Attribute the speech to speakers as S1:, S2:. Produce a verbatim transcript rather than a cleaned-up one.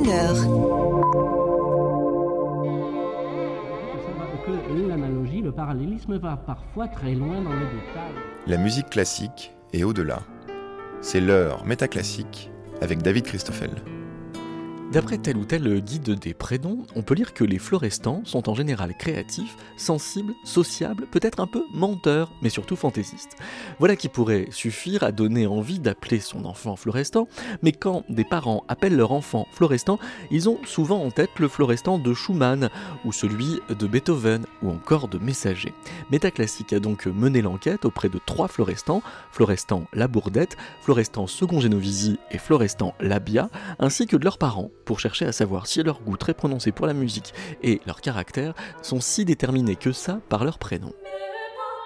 S1: longueur.
S2: L'analogie, le parallélisme va parfois très loin dans les détails.
S3: La musique classique est au-delà. C'est l'heure métaclassique avec David Christoffel.
S4: D'après tel ou tel guide des prénoms, on peut lire que les florestants sont en général créatifs, sensibles, sociables, peut-être un peu menteurs, mais surtout fantaisistes. Voilà qui pourrait suffire à donner envie d'appeler son enfant Florestan, mais quand des parents appellent leur enfant Florestan, ils ont souvent en tête le Florestan de Schumann, ou celui de Beethoven, ou encore de Messager. Métaclassique a donc mené l'enquête auprès de trois Florestans, Florestan Labourdette, Florestan Second Genovisi et Florestan Labia, ainsi que de leurs parents, pour chercher à savoir si leur goût très prononcé pour la musique et leur caractère sont si déterminés que ça par leur prénom.